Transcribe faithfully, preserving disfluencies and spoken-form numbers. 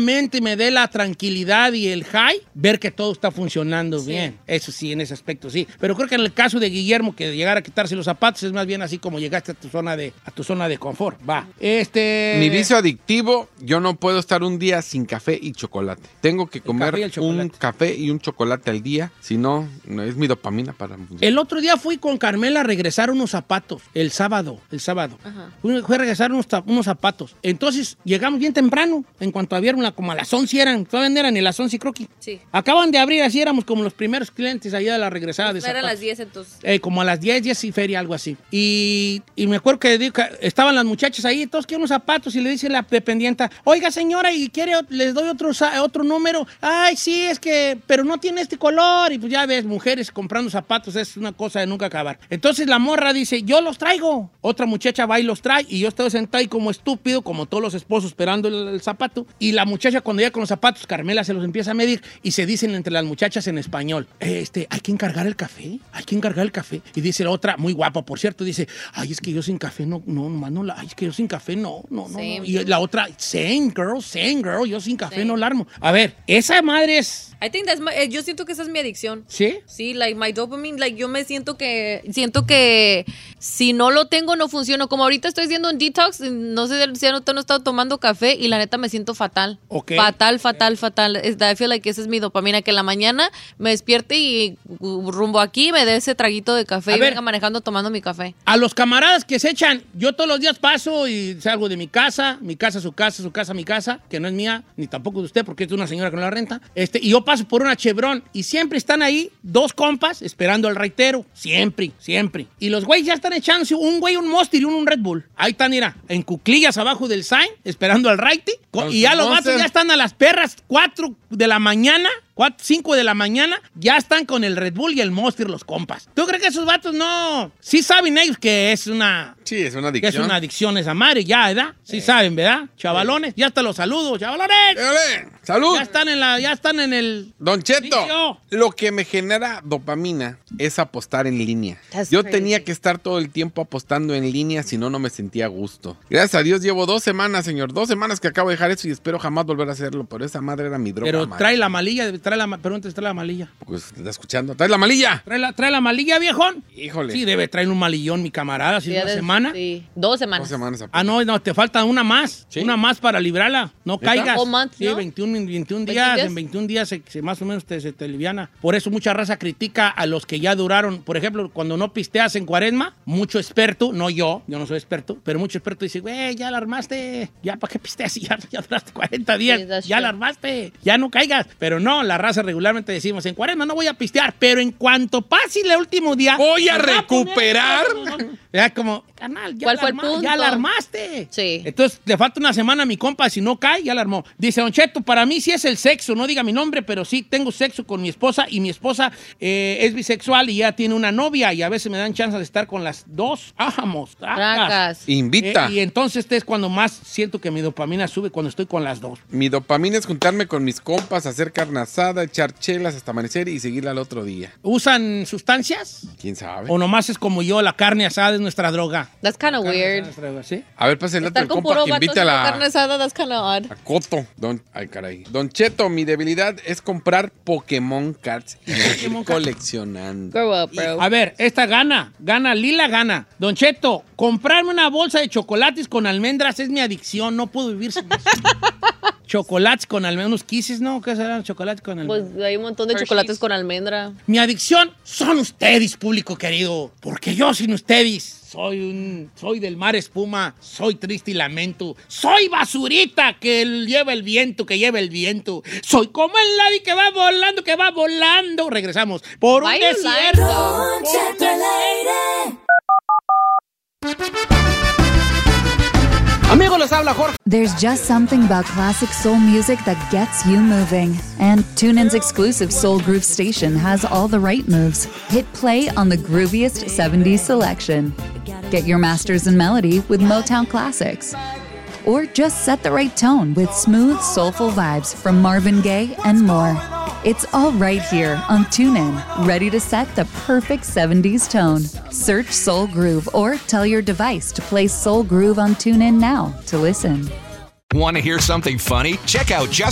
verdaderamente me dé la tranquilidad y el high, ver que todo está funcionando sí. bien. Eso sí, en ese aspecto sí. Pero creo que en el caso de Guillermo, que llegar a quitarse los zapatos, es más bien así como llegaste a tu zona de, a tu zona de confort. Va. Este... Mi vicio adictivo, yo no puedo estar un día sin café y chocolate. Tengo que comer café un café y un chocolate al día, si no, no es mi dopamina para... El otro día fui con Carmela a regresar unos zapatos, el sábado, el sábado. Ajá. Fui, fui a regresar unos, unos zapatos. Entonces, llegamos bien temprano, en cuanto abrieron, como a las once eran, todavía eran ni las once, creo que. Sí. Acaban de abrir, así éramos como los primeros clientes allá de la regresada de zapatos. Eran las diez entonces. Eh, como a las diez, diez y feria, algo así. Y, y me acuerdo que, que estaban las muchachas ahí, todos quieren unos zapatos, y le dice la dependienta, oiga señora, y quiere, les doy otro, otro número. Ay, sí, es que, pero no tiene este color. Y pues ya ves, mujeres comprando zapatos es una cosa de nunca acabar. Entonces la morra dice, yo los traigo. Otra muchacha va y los trae, y yo estoy sentado ahí como estúpido, como todos los esposos esperando el, el zapato. Y la muchacha cuando llega con los zapatos, Carmela se los empieza a medir, y se dicen entre las muchachas en español, este, hay que encargar el café, hay que encargar el café. Y dice la otra, muy guapa, por cierto, dice, ay, es que yo sin café no, no, no, no la, ay, es que yo sin café no, no, no, no. Y la otra, same girl, same girl, yo sin café same. No la armo. A ver, esa madre es... I think that's my, eh, yo siento que esa es mi adicción. ¿Sí? Sí, like my dopamine, like yo me siento que, siento que si no lo tengo no funciona. Como ahorita estoy haciendo un detox, no sé si no, no he estado tomando café y la neta me siento fatal. Okay. Fatal, fatal, fatal. I feel like esa es mi dopamina, que en la mañana me despierte y rumbo aquí me dé ese traguito de café a y ver, venga manejando tomando mi café. A los camaradas que se echan, yo todos los días paso y salgo de mi casa, mi casa, su casa, su casa, mi casa, que no es mía, ni tampoco de usted, porque es de una señora que no la renta, este, y yo paso por una Chevron y siempre están ahí dos compas esperando al raitero. Siempre, siempre. Y los güeyes ya están echándose un güey, un Monster y un, un Red Bull. Ahí están, mira, en cuclillas abajo del sign, esperando al raite. Y ya los vatos ya están a las perras cuatro de la mañana. cuatro, cinco de la mañana, ya están con el Red Bull y el Monster los compas. ¿Tú crees que esos vatos no? Sí saben ellos que es una... Sí, es una adicción. Que es una adicción esa madre, ya, ¿verdad? Sí, sí saben, ¿verdad? Chavalones, sí. Ya hasta los saludos, chavalones. ¡Dale! ¡Salud! Ya están en la, ya están en el... Don Cheto, lo que me genera dopamina es apostar en línea. That's Yo crazy. Tenía que estar todo el tiempo apostando en línea, si no, no me sentía a gusto. Gracias a Dios llevo dos semanas, señor. Dos semanas que acabo de dejar eso y espero jamás volver a hacerlo, pero esa madre era mi droga. Pero madre. Trae la malilla, trae la, pregúntale, trae la malilla. Pues está escuchando. ¿Trae la malilla? ¿Trae la, trae la malilla, viejón? Híjole. Sí, debe traer un malillón, mi camarada. ¿Si sí, es una semana? Sí, dos semanas. Dos semanas. Ah, no, no, te falta una más. ¿Sí? Una más para librarla. No caigas. All month, sí, ¿no? veintiún, veintiún días. En veintiún días se, se, más o menos te, se te aliviana. Por eso mucha raza critica a los que ya duraron. Por ejemplo, cuando no pisteas en cuaresma, mucho experto, no yo, yo no soy experto, pero mucho experto dice, güey, ya la armaste. Ya, ¿para qué pisteas? Ya, ya duraste cuarenta días. Sí, ya true. La armaste. Ya no caigas. Pero no, la raza regularmente decimos, en cuaresma no voy a pistear, pero en cuanto pase el último día... Voy a recuperar. Ya como, carnal, ya, ¿Cuál la, fue el arma, punto? Ya la armaste. Sí. Entonces, le falta una semana a mi compa, si no cae, ya la armó. Dice, Don Cheto, para mí sí es el sexo, no diga mi nombre, pero sí tengo sexo con mi esposa y mi esposa eh, es bisexual y ya tiene una novia y a veces me dan chance de estar con las dos. Ajamos, tracas. Invita. Eh, y entonces este es cuando más siento que mi dopamina sube, cuando estoy con las dos. Mi dopamina es juntarme con mis compas, hacer carne asada, echar chelas hasta amanecer y seguirla al otro día. ¿Usan sustancias? ¿Quién sabe? O nomás es como yo, la carne asada es nuestra droga. That's kind of weird. Droga, ¿sí? A ver, pásale el compa que invite a la... carne asada, that's kind of odd. A Coto. Don... Ay, caray. Don Cheto, mi debilidad es comprar Pokémon cards y ir coleccionando. Grow up, bro. A ver, esta gana, gana, Lila gana. Don Cheto, comprarme una bolsa de chocolates con almendras es mi adicción, no puedo vivir sin eso. Chocolates con almendras, unos kisses, ¿no? ¿Qué serán chocolates con almendras? Pues hay un montón de chocolates con almendra. Mi adicción son ustedes, público querido, porque yo sin ustedes soy un, soy del mar espuma, soy triste y lamento, soy basurita que lleva el viento, que lleva el viento, soy como el lady que va volando, que va volando. Regresamos por un desierto. Amigos, les habla Jorge. There's just something about classic soul music that gets you moving. And TuneIn's exclusive Soul Groove station has all the right moves. Hit play on the grooviest seventies selection. Get your masters in melody with Motown classics. Or just set the right tone with smooth, soulful vibes from Marvin Gaye and more. It's all right here on TuneIn, ready to set the perfect seventies tone. Search Soul Groove or tell your device to play Soul Groove on TuneIn now to listen. Want to hear something funny? Check out Just